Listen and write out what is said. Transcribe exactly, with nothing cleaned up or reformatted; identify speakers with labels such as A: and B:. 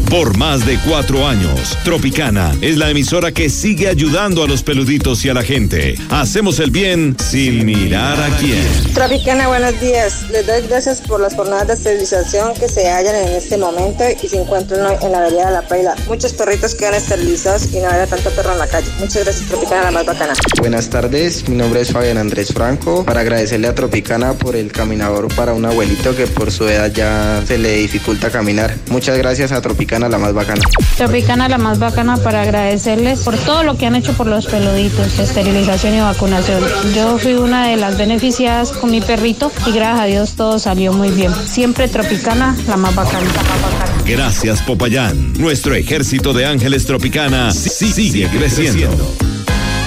A: por más de cuatro años. Tropicana es la emisora que sigue ayudando a los peluditos y a la gente. Hacemos el bien sin mirar a quién.
B: Tropicana, buenos días. Les doy gracias por las jornadas de esterilización que se hallan en este momento y se encuentran hoy en la vereda de La Paila. Muchos perritos quedan esterilizados y no habrá tanto perro en la calle. Muchas gracias, Tropicana, la más bacana.
C: Buenas tardes, mi nombre es Fabián Andrés Franco. Para agradecerle a Tropicana por el caminador para un abuelito que por su edad ya se le dificulta caminar. Muchas gracias a Tropicana, la más bacana.
D: Tropicana, la más bacana, para agradecerles por todo lo que han hecho por los peluditos, esterilización y vacunación. Yo fui una de las beneficiadas con mi perrito y gracias a Dios todo salió muy bien. Siempre Tropicana, la más bacana. La más bacana.
A: Gracias, Popayán. Nuestro ejército de ángeles Tropicana sí, sí, sigue creciendo.